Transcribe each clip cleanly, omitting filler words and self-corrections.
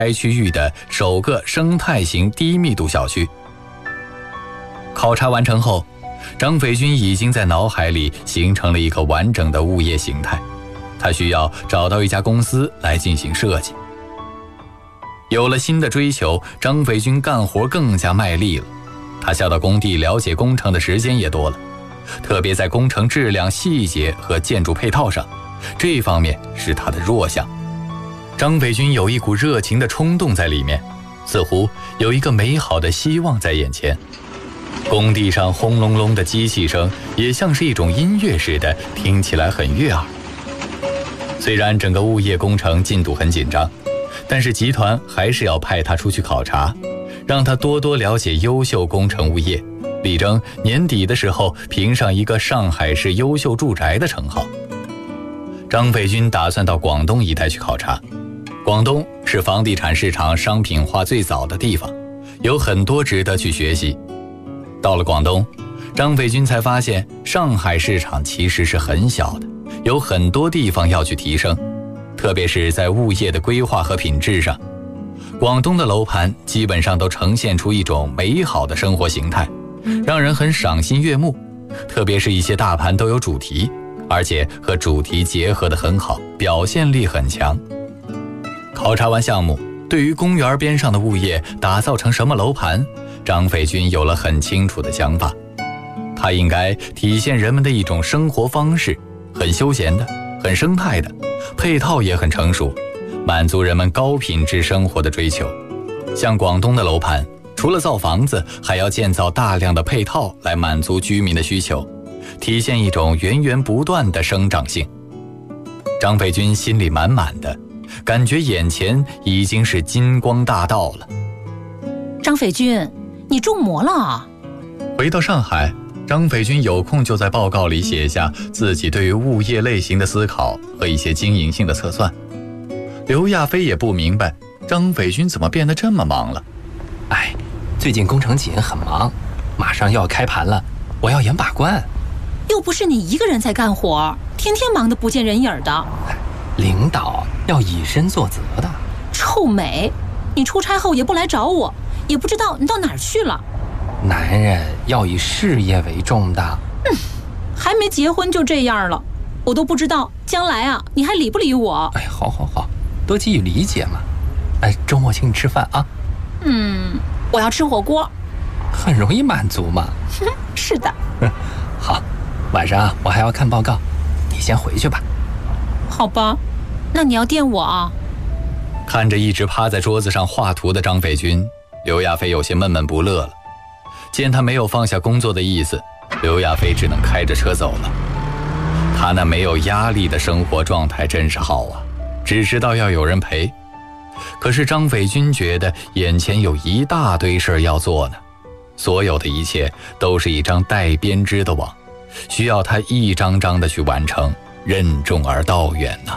该区域的首个生态型低密度小区。考察完成后，张斐军已经在脑海里形成了一个完整的物业形态，他需要找到一家公司来进行设计。有了新的追求，张斐军干活更加卖力了。他下到工地了解工程的时间也多了，特别在工程质量、细节和建筑配套上，这方面是他的弱项。张斐军有一股热情的冲动在里面，似乎有一个美好的希望在眼前。工地上轰隆隆的机器声也像是一种音乐似的，听起来很悦耳。虽然整个物业工程进度很紧张，但是集团还是要派他出去考察，让他多多了解优秀工程物业，力争年底的时候评上一个上海市优秀住宅的称号。张斐军打算到广东一带去考察，广东是房地产市场商品化最早的地方，有很多值得去学习。到了广东，张斐军才发现上海市场其实是很小的，有很多地方要去提升，特别是在物业的规划和品质上。广东的楼盘基本上都呈现出一种美好的生活形态，让人很赏心悦目，特别是一些大盘都有主题，而且和主题结合得很好，表现力很强。考察完项目，对于公园边上的物业打造成什么楼盘，张斐军有了很清楚的想法。它应该体现人们的一种生活方式，很休闲的，很生态的，配套也很成熟，满足人们高品质生活的追求。像广东的楼盘，除了造房子，还要建造大量的配套来满足居民的需求，体现一种源源不断的生长性。张斐军心里满满的，感觉眼前已经是金光大道了。 张斐军，你中魔了啊！ 回到上海，张斐军有空就在报告里写下自己对于物业类型的思考和一些经营性的测算。刘亚飞也不明白张斐军怎么变得这么忙了。 哎，最近工程紧，很忙，马上要开盘了，我要严把关。 又不是你一个人在干活，天天忙得不见人影的。 领导要以身作则的。 臭美，你出差后也不来找我，也不知道你到哪儿去了。 男人要以事业为重的。 还没结婚就这样了，我都不知道将来啊你还理不理我。 哎，好，多给予理解嘛。哎，周末请你吃饭啊。 我要吃火锅。 很容易满足嘛。 是的。 好，晚上我还要看报告，你先回去吧。 好吧，那你要电我啊。 看着一直趴在桌子上画图的张斐军，刘亚飞有些闷闷不乐了。见他没有放下工作的意思，刘亚飞只能开着车走了。他那没有压力的生活状态真是好啊，只知道要有人陪。可是张斐军觉得眼前有一大堆事要做呢，所有的一切都是一张带编织的网，需要他一张张的去完成，任重而道远呢。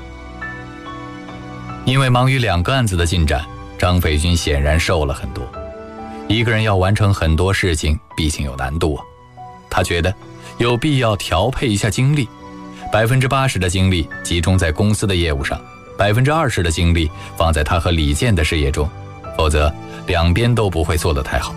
因为忙于2个案子的进展，张斐军显然瘦了很多。一个人要完成很多事情，毕竟有难度啊。他觉得有必要调配一下精力，80%的精力集中在公司的业务上，20%的精力放在他和李健的事业中，否则两边都不会做得太好。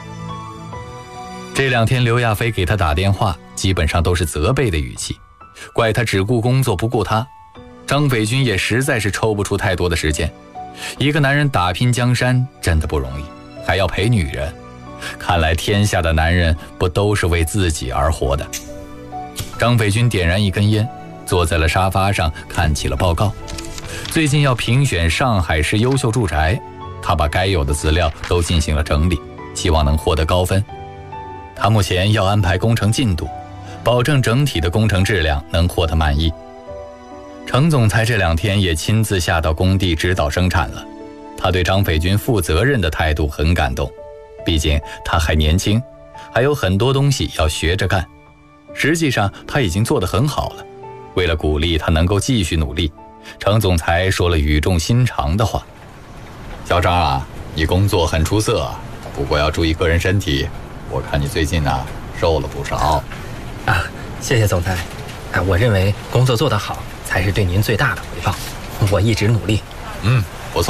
这2天刘亚飞给他打电话，基本上都是责备的语气，怪他只顾工作不顾他。张斐军也实在是抽不出太多的时间，一个男人打拼江山真的不容易，还要陪女人，看来天下的男人不都是为自己而活的。张斐军点燃一根烟，坐在了沙发上看起了报告。最近要评选上海市优秀住宅，他把该有的资料都进行了整理，希望能获得高分。他目前要安排工程进度，保证整体的工程质量能获得满意。程总裁这2天也亲自下到工地指导生产了，他对张斐军负责任的态度很感动，毕竟他还年轻，还有很多东西要学着干。实际上他已经做得很好了，为了鼓励他能够继续努力，程总裁说了语重心长的话：小张啊，你工作很出色，不过要注意个人身体，我看你最近瘦了不少。 谢谢总裁。我认为工作做得好才是对您最大的回报，我一直努力。 不错，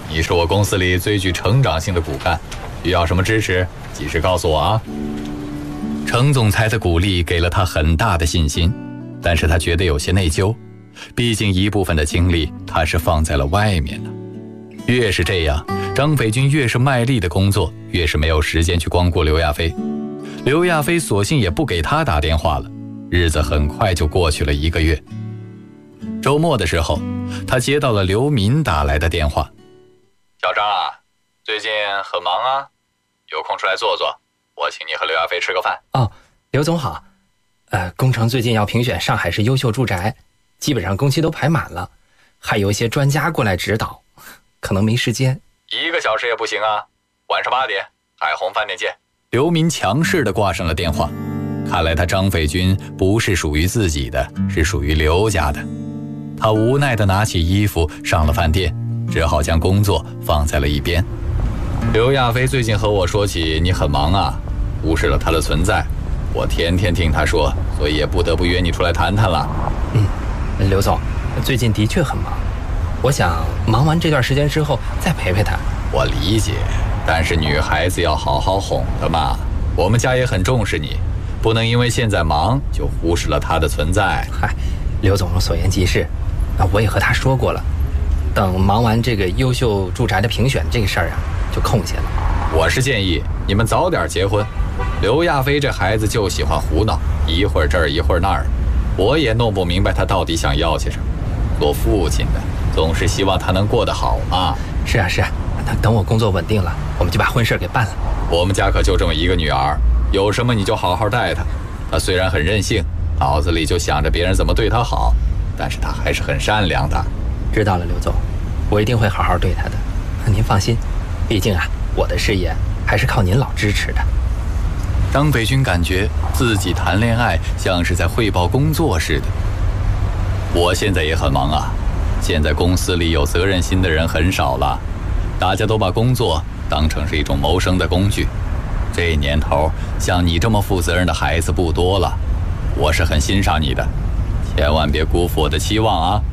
你是我公司里最具成长性的骨干，需要什么支持，及时告诉我啊。程总裁的鼓励给了他很大的信心，但是他觉得有些内疚，毕竟一部分的精力他是放在了外面的。越是这样，张斐军越是卖力的工作，越是没有时间去光顾刘亚飞。刘亚飞索性也不给他打电话了，日子很快就过去了1个月。周末的时候，他接到了刘民打来的电话。小张啊，最近很忙啊，有空出来坐坐，我请你和刘亚飞吃个饭。 哦，刘总好。工程最近要评选上海市优秀住宅，基本上工期都排满了，还有一些专家过来指导，可能没时间。 1个小时也不行啊，晚上8点，海虹饭店见。刘民强势地挂上了电话。看来他张斐军不是属于自己的，是属于刘家的。他无奈地拿起衣服上了饭店，只好将工作放在了一边。刘亚飞最近和我说起你很忙啊，忽视了他的存在，我天天听他说，所以也不得不约你出来谈谈了。 刘总，最近的确很忙，我想忙完这段时间之后再陪陪他。 我理解，但是女孩子要好好哄的嘛，我们家也很重视你，不能因为现在忙就忽视了他的存在。 嗨，刘总所言极是，我也和他说过了，等忙完这个优秀住宅的评选这个事儿啊，就空下了。 我是建议你们早点结婚，刘亚飞这孩子就喜欢胡闹，一会儿这儿一会儿那儿，我也弄不明白他到底想要些什么。做父亲的总是希望他能过得好嘛。 是啊，那等我工作稳定了，我们就把婚事给办了。 我们家可就这么一个女儿，有什么你就好好带她。她虽然很任性，脑子里就想着别人怎么对她好，但是她还是很善良的。 知道了，刘总，我一定会好好对她的。您放心，毕竟啊，我的事业还是靠您老支持的。 张斐军感觉自己谈恋爱像是在汇报工作似的。我现在也很忙啊，现在公司里有责任心的人很少了，大家都把工作当成是一种谋生的工具。这年头像你这么负责任的孩子不多了，我是很欣赏你的，千万别辜负我的期望啊。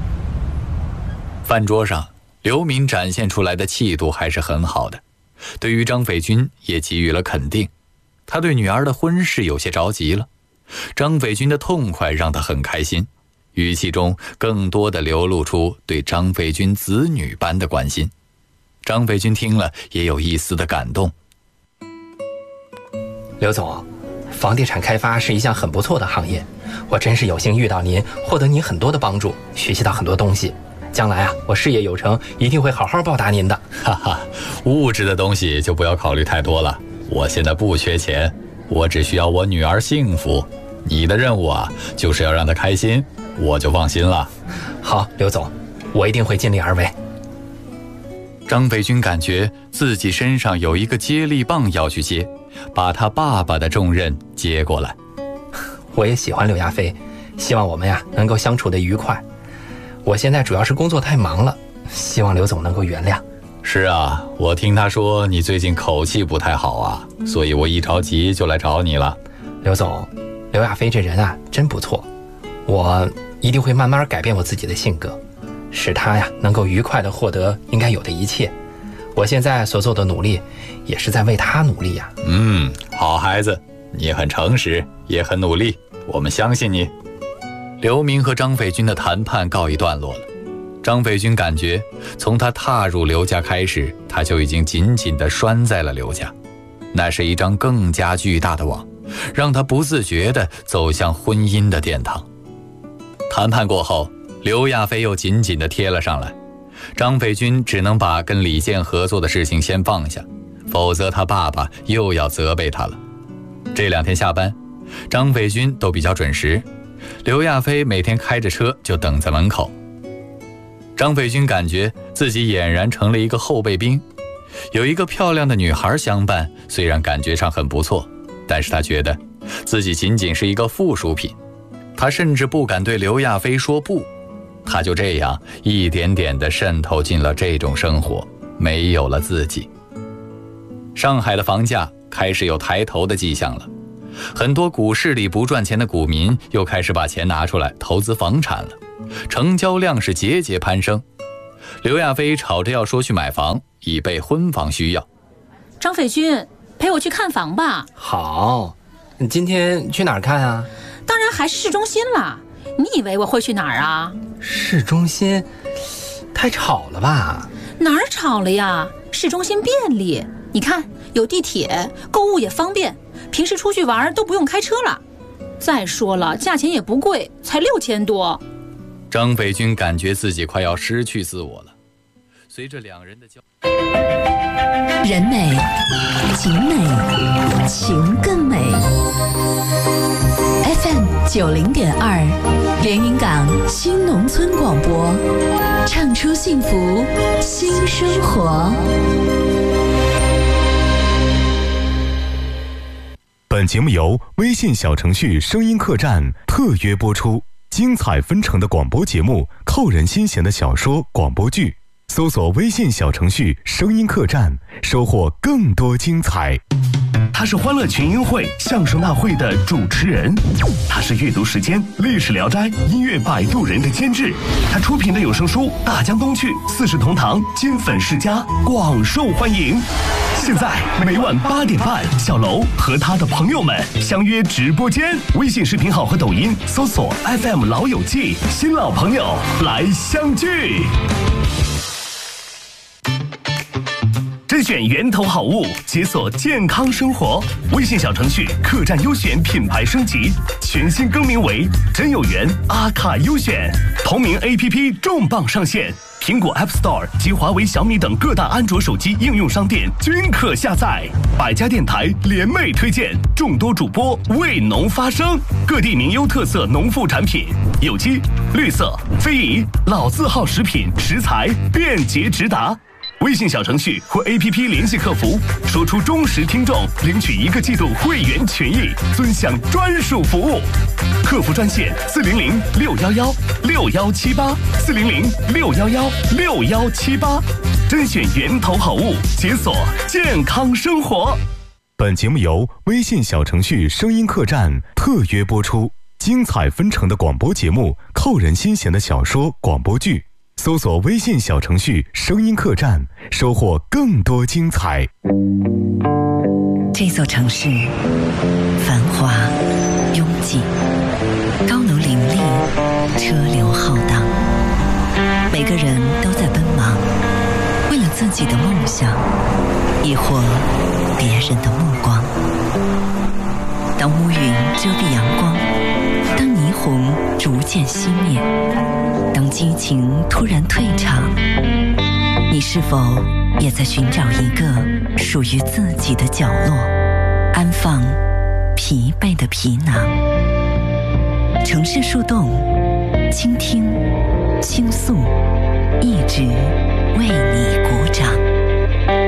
饭桌上，刘民展现出来的气度还是很好的，对于张斐军也给予了肯定。他对女儿的婚事有些着急了，张斐军的痛快让他很开心，语气中更多的流露出对张斐军子女般的关心。张斐军听了也有一丝的感动。 刘总，房地产开发是一项很不错的行业，我真是有幸遇到您，获得您很多的帮助，学习到很多东西。将来啊，我事业有成，一定会好好报答您的。 哈哈，物质的东西就不要考虑太多了，我现在不缺钱，我只需要我女儿幸福。你的任务啊，就是要让她开心，我就放心了。 好，刘总，我一定会尽力而为。 张斐军感觉自己身上有一个接力棒要去接，把他爸爸的重任接过来。 我也喜欢刘亚飞，希望我们呀能够相处得愉快。我现在主要是工作太忙了，希望刘总能够原谅。 是啊，我听他说你最近口气不太好啊，所以我一着急就来找你了。 刘总，刘亚飞这人啊真不错，我一定会慢慢改变我自己的性格，使他呀能够愉快地获得应该有的一切。我现在所做的努力也是在为他努力呀。 好孩子，你很诚实也很努力，我们相信你。刘明和张斐军的谈判告一段落了。张斐军感觉从他踏入刘家开始，他就已经紧紧地拴在了刘家，那是一张更加巨大的网，让他不自觉地走向婚姻的殿堂。谈判过后，刘亚飞又紧紧地贴了上来，张斐军只能把跟李健合作的事情先放下，否则他爸爸又要责备他了。这2天下班，张斐军都比较准时，刘亚飞每天开着车就等在门口。张斐军感觉自己俨然成了一个后备兵，有一个漂亮的女孩相伴，虽然感觉上很不错，但是他觉得自己仅仅是一个附属品。他甚至不敢对刘亚飞说不，他就这样一点点地渗透进了这种生活，没有了自己。上海的房价开始有抬头的迹象了，很多股市里不赚钱的股民又开始把钱拿出来投资房产了，成交量是节节攀升。 刘亚飞吵着要说去买房，以备婚房需要。 张斐君，陪我去看房吧。 好，你今天去哪儿看啊？ 当然还是市中心啦。你以为我会去哪儿啊？ 市中心太吵了吧？ 哪儿吵了呀？市中心便利，你看有地铁，购物也方便，平时出去玩都不用开车了。再说了，价钱也不贵，才6000多。 张斐君感觉自己快要失去自我了。随着两人的交人美景美情更美。 FM 90.2连云港新农村广播，唱出幸福新生活。 本节目由微信小程序声音客栈特约播出，精彩纷呈的广播节目，扣人心弦的小说广播剧，搜索微信小程序声音客栈，收获更多精彩。 他是欢乐群英会相声大会的主持人，他是阅读时间历史聊斋音乐摆渡人的监制，他出品的有声书《大江东去》四世同堂金粉世家广受欢迎。现在每晚8点半，小楼和他的朋友们相约直播间，微信视频号和抖音搜索 FM 老友记，新老朋友来相聚。甄选源头好物，解锁健康生活。微信小程序客栈优选品牌升级，全新更名为真有缘阿卡优选。同名 APP 重磅上线，苹果 App Store 及华为、小米等各大安卓手机应用商店均可下载。百家电台联袂推荐，众多主播为农发声，各地名优特色农副产品，有机、绿色、非遗、老字号食品食材便捷直达。微信小程序或 APP 联系客服，说出忠实听众，领取1个季度会员权益，尊享专属服务。客服专线400-611-6178，400-611-6178，甄选源头好物，解锁健康生活。 本节目由微信小程序声音客栈特约播出，精彩纷呈的广播节目，扣人心弦的小说广播剧。搜索微信小程序声音客栈，收获更多精彩。 这座城市繁华拥挤，高楼林立，车流浩荡，每个人都在奔忙，为了自己的梦想，亦或别人的目光。当乌云遮蔽阳光，当霓虹逐渐熄灭，当激情突然退场，你是否也在寻找一个属于自己的角落，安放疲惫的皮囊？城市树洞，倾听，倾诉，一直为你。